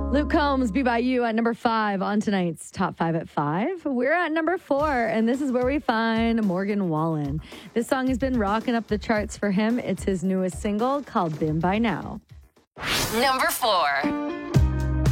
Luke Combs, Be By You at number 5 on tonight's Top 5 at 5. We're at number 4, and this is where we find Morgan Wallen. This song has been rocking up the charts for him. It's his newest single called Been By Now. Number 4.